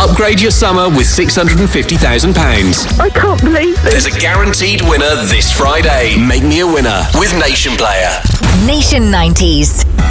Upgrade your summer with £650,000. I can't believe this. There's a guaranteed winner this Friday. Make me a winner with Nation Player. Nation 90s.